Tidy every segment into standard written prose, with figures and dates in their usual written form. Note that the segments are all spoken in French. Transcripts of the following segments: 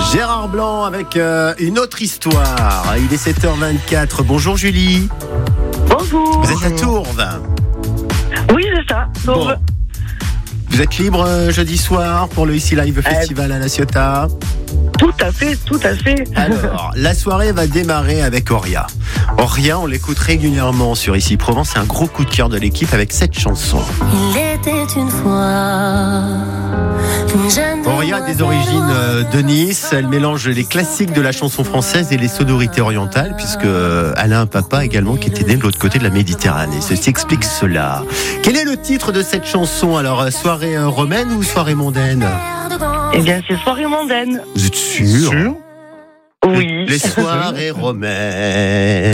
Gérard Blanc avec une autre histoire. Il est 7h24. Bonjour Julie. Bonjour. Vous êtes à Tourves. Oui, c'est ça. Bon. Vous êtes libre jeudi soir pour le Ici Live Festival à La Ciotat? Tout à fait, tout à fait. Alors, la soirée va démarrer avec Auria. Auria, on l'écoute régulièrement sur Ici Provence. C'est un gros coup de cœur de l'équipe avec cette chanson. Il était une fois une jeune Auria a des origines de Nice. Elle mélange les classiques de la chanson française et les sonorités orientales, puisque elle a un papa également qui était né de l'autre côté de la Méditerranée. Ceci explique cela. Quel est le titre de cette chanson? Alors, soirée romaine ou soirée mondaine? Eh bien, c'est soirée mondaine. Vous êtes sûr? Oui. Les soirées romaines.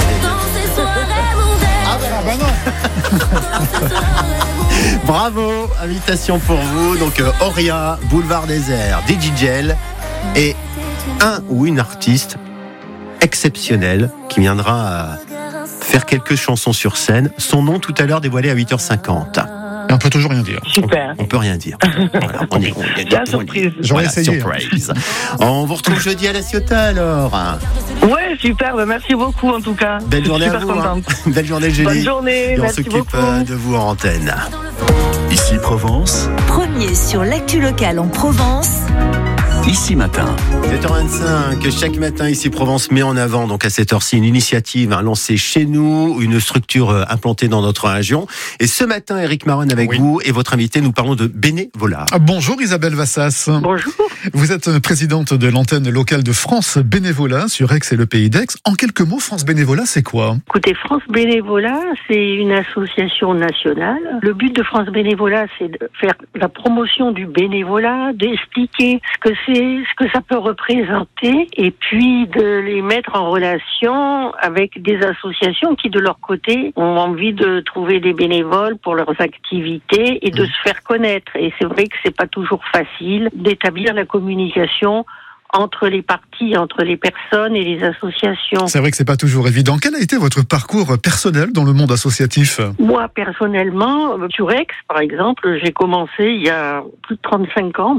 Bravo, invitation pour vous. Donc Auria, Boulevard Désert, DJ et un ou une artiste exceptionnelle qui viendra faire quelques chansons sur scène. Son nom tout à l'heure dévoilé à 8h50. Et on peut toujours rien dire. Super. On peut rien dire. Voilà, on est La surprise. J'aurais essayé. Surprise. On vous retrouve jeudi à La Ciotat alors. Ouais, super. Merci beaucoup en tout cas. Belle journée Super à vous. contente. Belle journée Julie. Bonne journée. Et on Merci s'occupe beaucoup. de vous en antenne. Ici Provence, Premier sur l'actu locale en Provence. Ici Matin. 7h25, chaque matin ici Provence met en avant donc à cette heure-ci une initiative lancée chez nous, une structure implantée dans notre région. Et ce matin, Éric Maron avec vous et votre invité, nous parlons de bénévolat. Bonjour Isabelle Vassas. Bonjour. Vous êtes présidente de l'antenne locale de France Bénévolat sur Aix et le Pays d'Aix. En quelques mots, France Bénévolat, c'est quoi? Écoutez, France Bénévolat, c'est une association nationale. Le but de France Bénévolat, c'est de faire la promotion du bénévolat, d'expliquer ce que c'est, ce que ça peut représenter, et puis de les mettre en relation avec des associations qui, de leur côté, ont envie de trouver des bénévoles pour leurs activités et de se faire connaître. Et c'est vrai que c'est pas toujours facile d'établir la communication entre les parties, entre les personnes et les associations. C'est vrai que c'est pas toujours évident. Quel a été votre parcours personnel dans le monde associatif? Moi, personnellement, sur Aix, par exemple, j'ai commencé il y a plus de 35 ans.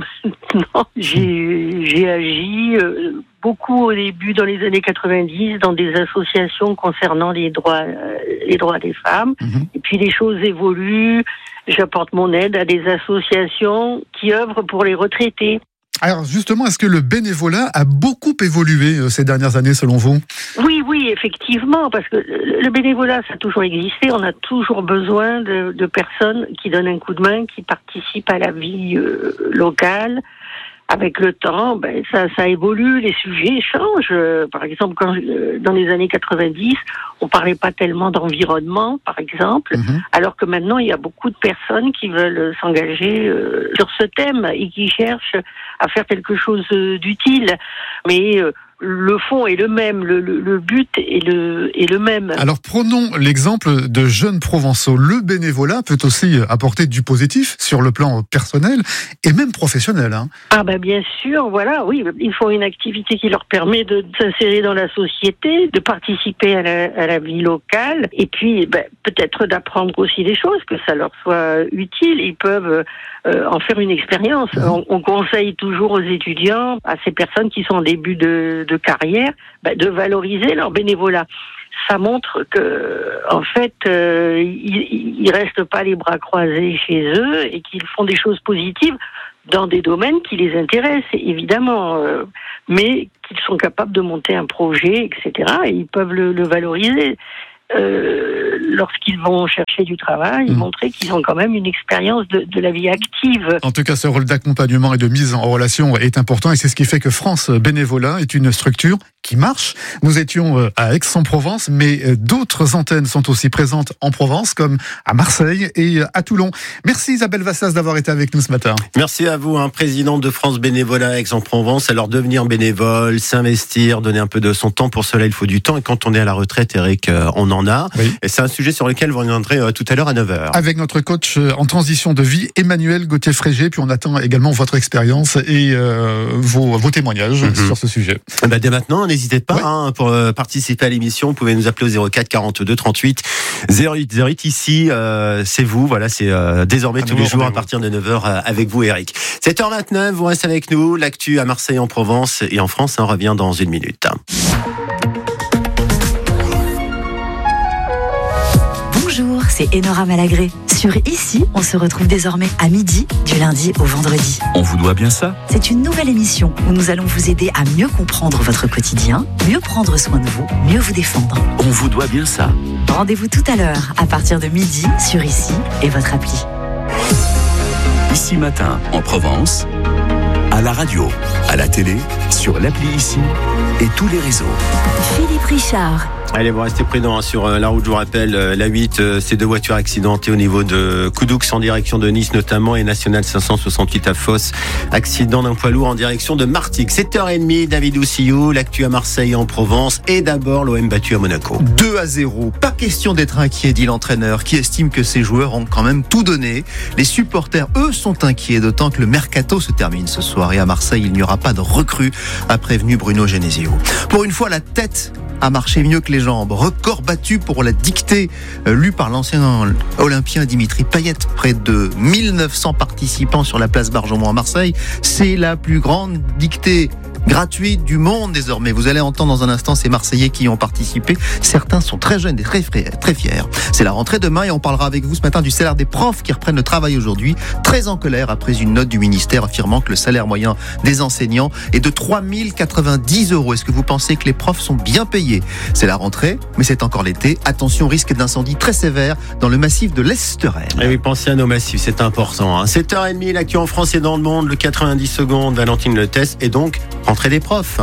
J'ai agi beaucoup au début, dans les années 90, dans des associations concernant les droits des femmes. Et puis les choses évoluent. J'apporte mon aide à des associations qui œuvrent pour les retraités. Alors justement, est-ce que le bénévolat a beaucoup évolué ces dernières années selon vous? Oui, effectivement, parce que le bénévolat, ça a toujours existé. On a toujours besoin de personnes qui donnent un coup de main, qui participent à la vie locale. Avec le temps, ça évolue, les sujets changent. Par exemple, dans les années 90, on parlait pas tellement d'environnement, par exemple, alors que maintenant, il y a beaucoup de personnes qui veulent s'engager sur ce thème et qui cherchent à faire quelque chose d'utile. Mais le fond est le même, le but est le même. Alors prenons l'exemple de jeunes provençaux. Le bénévolat peut aussi apporter du positif sur le plan personnel et même professionnel. Ah bien sûr, voilà, oui, ils font une activité qui leur permet de s'insérer dans la société, de participer à la vie locale, et puis peut-être d'apprendre aussi des choses, que ça leur soit utile. Ils peuvent en faire une expérience. On conseille toujours aux étudiants, à ces personnes qui sont en début de carrière, de valoriser leur bénévolat. Ça montre que, en fait, ils restent pas les bras croisés chez eux et qu'ils font des choses positives dans des domaines qui les intéressent, évidemment, mais qu'ils sont capables de monter un projet, etc. Et ils peuvent le valoriser. Lorsqu'ils vont chercher du travail, montrer qu'ils ont quand même une expérience de la vie active. En tout cas, ce rôle d'accompagnement et de mise en relation est important et c'est ce qui fait que France Bénévolat est une structure qui marche. Nous étions à Aix-en-Provence, mais d'autres antennes sont aussi présentes en Provence, comme à Marseille et à Toulon. Merci Isabelle Vassas d'avoir été avec nous ce matin. Merci à vous, présidente de France Bénévolat Aix-en-Provence. Alors devenir bénévole, s'investir, donner un peu de son temps, pour cela il faut du temps. Et quand on est à la retraite, Eric, on en a. Oui. Et c'est un sujet sur lequel vous reviendrez tout à l'heure à 9h. Avec notre coach en transition de vie, Emmanuel Gauthier-Frégé, puis on attend également votre expérience et vos témoignages sur ce sujet. Dès maintenant, n'hésitez pas pour participer à l'émission. Vous pouvez nous appeler au 04 42 38 08 08. Ici, c'est vous. Voilà, c'est désormais tous les jours à partir de 9h avec vous, Eric. 7h29, vous restez avec nous. L'actu à Marseille, en Provence et en France, on revient dans une minute. Bonjour, c'est Enora Malagré. Sur Ici, on se retrouve désormais à midi, du lundi au vendredi. On vous doit bien ça. C'est une nouvelle émission où nous allons vous aider à mieux comprendre votre quotidien, mieux prendre soin de vous, mieux vous défendre. On vous doit bien ça. Rendez-vous tout à l'heure, à partir de midi, sur Ici et votre appli. Ici Matin, en Provence, à la radio, à la télé, sur l'appli Ici et tous les réseaux. Philippe Richard. Allez, vous restez prudents sur la route. Je vous rappelle, la 8, c'est 2 voitures accidentées au niveau de Coudoux en direction de Nice notamment et National 568 à Fos. Accident d'un poids lourd en direction de Martigues. 7h30, David Oussillou, l'actu à Marseille et en Provence et d'abord l'OM battu à Monaco. 2-0. Pas question d'être inquiet, dit l'entraîneur qui estime que ses joueurs ont quand même tout donné. Les supporters, eux, sont inquiets, d'autant que le mercato se termine ce soir et à Marseille, il n'y aura pas de recrue, a prévenu Bruno Genesio. Pour une fois, la tête a marché mieux que les jambes. Record battu pour la dictée lue par l'ancien olympien Dimitri Payet. Près de 1900 participants sur la place Bargemont à Marseille. C'est la plus grande dictée gratuite du monde désormais. Vous allez entendre dans un instant ces Marseillais qui y ont participé. Certains sont très jeunes et très fiers. C'est la rentrée demain et on parlera avec vous ce matin du salaire des profs qui reprennent le travail aujourd'hui. Très en colère après une note du ministère affirmant que le salaire moyen des enseignants est de 3 090 €. Est-ce que vous pensez que les profs sont bien payés ? C'est la rentrée, mais c'est encore l'été. Attention, risque d'incendie très sévère dans le massif de l'Esterel. Et oui, pensez à nos massifs, c'est important. 7h30, l'actu en France et dans le monde, le 90 secondes, Valentine Letesse et donc rentrée des profs.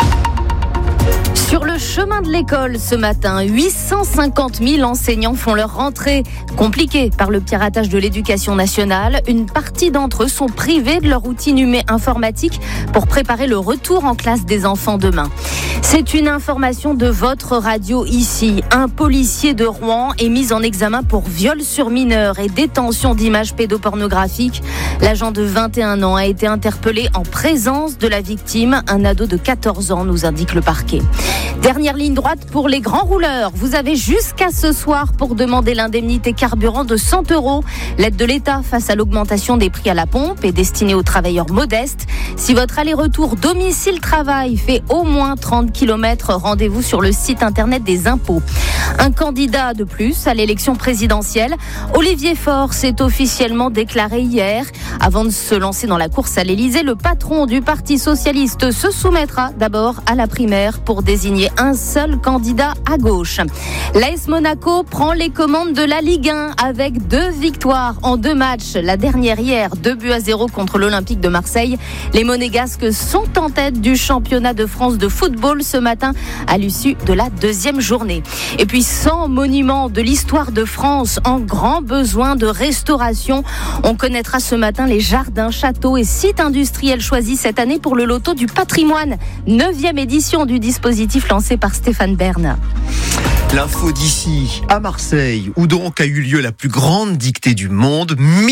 Sur le chemin de l'école ce matin, 850 000 enseignants font leur rentrée. Compliquée par le piratage de l'éducation nationale, une partie d'entre eux sont privés de leur outil informatique pour préparer le retour en classe des enfants demain. C'est une information de votre radio Ici. Un policier de Rouen est mis en examen pour viol sur mineur et détention d'images pédopornographiques. L'agent de 21 ans a été interpellé en présence de la victime, un ado de 14 ans, nous indique le parquet. Dernière ligne droite pour les grands rouleurs. Vous avez jusqu'à ce soir pour demander l'indemnité carburant de 100 €. L'aide de l'État face à l'augmentation des prix à la pompe est destinée aux travailleurs modestes. Si votre aller-retour domicile-travail fait au moins 30 km, rendez-vous sur le site internet des impôts. Un candidat de plus à l'élection présidentielle, Olivier Faure, s'est officiellement déclaré hier. Avant de se lancer dans la course à l'Élysée, le patron du Parti socialiste se soumettra d'abord à la primaire pour désigner un seul candidat à gauche. L'AS Monaco prend les commandes de la Ligue 1 avec 2 victoires en 2 matchs. La dernière hier, 2-0 contre l'Olympique de Marseille. Les Monégasques sont en tête du championnat de France de football ce matin à l'issue de la 2e journée. Et puis 100 monuments de l'histoire de France en grand besoin de restauration. On connaîtra ce matin les jardins, châteaux et sites industriels choisis cette année pour le loto du patrimoine. 9e édition du dispositif lancé par Stéphane Bern. L'info d'ici à Marseille, où donc a eu lieu la plus grande dictée du monde.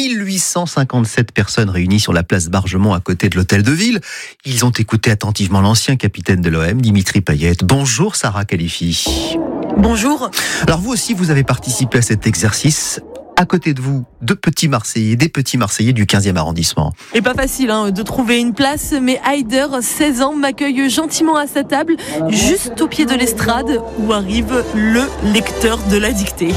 1857 personnes réunies sur la place Bargemont à côté de l'hôtel de ville. Ils ont écouté attentivement l'ancien capitaine de l'OM, Dimitri Payet. Bonjour Sarah Khalifi. Bonjour. Alors vous aussi, vous avez participé à cet exercice. À côté de vous, des petits Marseillais du 15e arrondissement. Et pas facile de trouver une place, mais Heider, 16 ans, m'accueille gentiment à sa table, juste au pied de l'estrade, où arrive le lecteur de la dictée.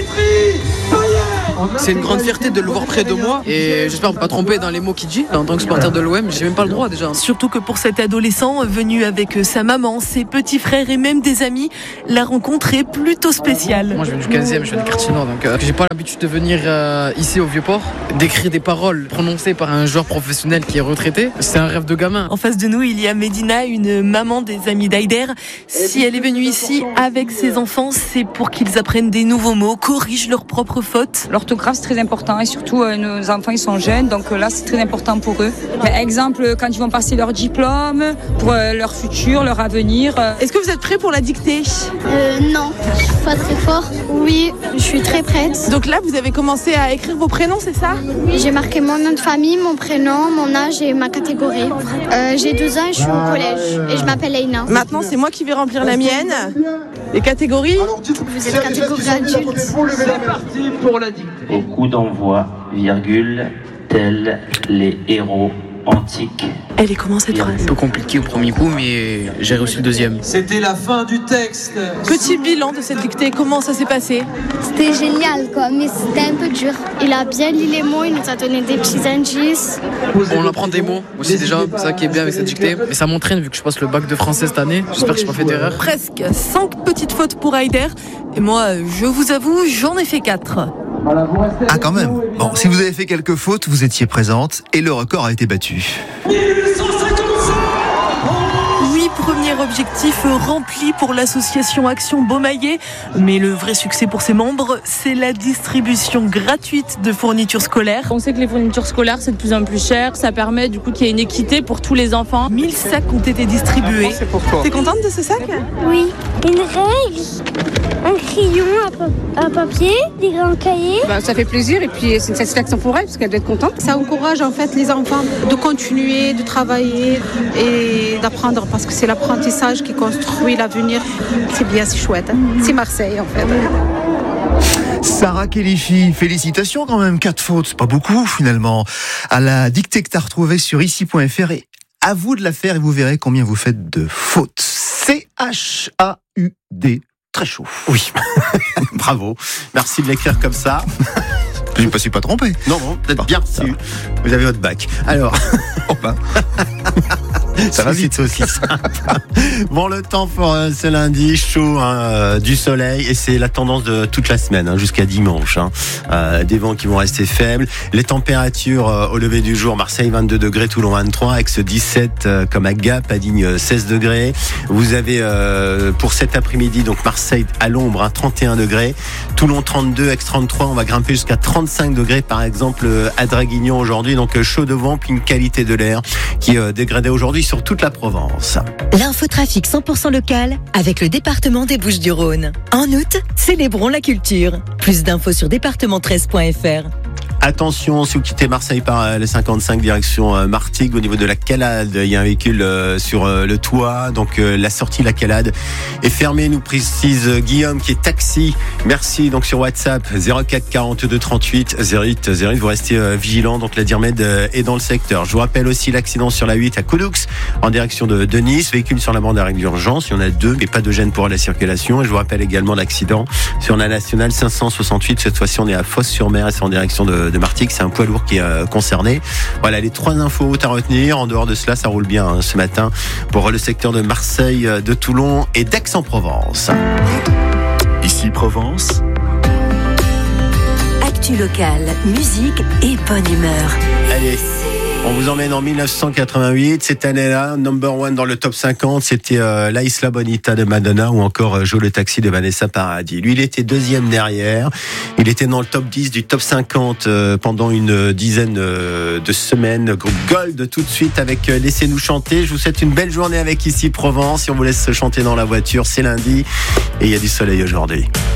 C'est une grande fierté de le voir près de moi et j'espère ne pas tromper dans les mots qu'il dit. En tant que supporter de l'OM, j'ai même pas le droit déjà. Surtout que pour cet adolescent venu avec sa maman, ses petits frères et même des amis, la rencontre est plutôt spéciale. Moi je viens du 15e, je viens du quartier nord, donc j'ai pas l'habitude de venir ici au Vieux-Port, d'écrire des paroles prononcées par un joueur professionnel qui est retraité. C'est un rêve de gamin. En face de nous, il y a Medina, une maman des amis d'Heider. Si elle est venue ici avec ses enfants, c'est pour qu'ils apprennent des nouveaux mots, corrigent leurs propres fautes. l'orthographe, c'est très important. Et surtout, nos enfants, ils sont jeunes, donc là, c'est très important pour eux. Exemple, quand ils vont passer leur diplôme, pour leur futur, leur avenir. Est-ce que vous êtes prêts pour la dictée ? Non, pas très fort. Oui, je suis très prête. Donc là, vous avez commencé à écrire vos prénoms, c'est ça ? Oui, j'ai marqué mon nom de famille, mon prénom, mon âge et ma catégorie. J'ai 12 ans et je suis au collège et je m'appelle Aina. Maintenant, c'est moi qui vais remplir la mienne. Les catégories ? Vous êtes catégorie adulte. C'est parti pour la dictée. Au coup d'envoi, virgule, tels les héros antiques. Elle est comment cette phrase ? Un peu compliqué au premier coup, mais j'ai réussi le deuxième. C'était la fin du texte. Petit bilan de cette dictée, comment ça s'est passé ? C'était génial, quoi, mais c'était un peu dur. Il a bien lu les mots, il nous a donné des petits indices. On apprend des mots aussi déjà, c'est ça qui est bien avec cette dictée. Mais ça m'entraîne vu que je passe le bac de français cette année. J'espère que je n'ai pas fait d'erreur. Presque 5 petites fautes pour Heider. Et moi, je vous avoue, j'en ai fait 4. Ah, quand même. Bon, si vous avez fait quelques fautes, vous étiez présente et le record a été battu. 8 premiers objectifs remplis pour l'association Action Beaumaillé. Mais le vrai succès pour ses membres, c'est la distribution gratuite de fournitures scolaires. On sait que les fournitures scolaires, c'est de plus en plus cher. Ça permet du coup qu'il y ait une équité pour tous les enfants. 1000 sacs ont été distribués. C'est pour toi. T'es contente de ce sac ? Oui, une règle, un crayon, un papier, des grands cahiers. Ça fait plaisir et puis c'est une satisfaction pour elle parce qu'elle doit être contente. Ça encourage en fait les enfants de continuer, de travailler et d'apprendre parce que c'est l'apprentissage qui construit l'avenir. C'est bien, c'est chouette. C'est Marseille en fait. Sarah Kelifi, félicitations quand même, 4 fautes, c'est pas beaucoup finalement. À la dictée que tu as retrouvée sur ici.fr et à vous de la faire et vous verrez combien vous faites de fautes. C-H-A-U-D. Très chaud. Oui. Bravo. Merci de l'écrire comme ça. Je ne me suis pas trompé. Non, vous êtes bien reçu. Vous avez votre bac. Alors. Ça va vite, c'est aussi simple. Bon, le temps pour ce lundi, chaud, du soleil, et c'est la tendance de toute la semaine, jusqu'à dimanche. Des vents qui vont rester faibles. Les températures au lever du jour, Marseille 22 degrés, Toulon 23, Aix 17 comme à Gap, à Digne 16 degrés. Vous avez pour cet après-midi, donc Marseille à l'ombre, 31 degrés, Toulon 32, Aix 33, on va grimper jusqu'à 35 degrés par exemple à Draguignan aujourd'hui, donc chaud de vent, puis une qualité de l'air qui est dégradée aujourd'hui sur toute la Provence. L'infotrafic 100% local avec le département des Bouches-du-Rhône. En août, célébrons la culture. Plus d'infos sur département13.fr. Attention, si vous quittez Marseille par les 55 direction Martigues, au niveau de la Calade, il y a un véhicule sur le toit, donc la sortie de la Calade est fermée, nous précise Guillaume qui est taxi. Merci, donc sur WhatsApp 04 42 38 08 08, vous restez vigilant, donc la Dirmed est dans le secteur. Je vous rappelle aussi l'accident sur la 8 à Codoux en direction de Nice, véhicule sur la bande d'arrêt d'urgence, il y en a 2, mais pas de gêne pour la circulation. Et je vous rappelle également l'accident sur la nationale 568, cette fois-ci on est à Fos-sur-Mer et c'est en direction de Martigues, c'est un poids lourd qui est concerné. Voilà les 3 infos à retenir. En dehors de cela, ça roule bien ce matin pour le secteur de Marseille, de Toulon et d'Aix-en-Provence. Ici Provence. Actu locale, musique et bonne humeur. Allez, on vous emmène en 1988. Cette année-là, number 1 dans le top 50, c'était La Isla Bonita de Madonna ou encore Joe le Taxi de Vanessa Paradis. Lui, il était deuxième derrière. Il était dans le top 10 du top 50 pendant une dizaine de semaines. Groupe Gold tout de suite avec Laissez-nous chanter. Je vous souhaite une belle journée avec Ici Provence. Si on vous laisse chanter dans la voiture, c'est lundi et il y a du soleil aujourd'hui.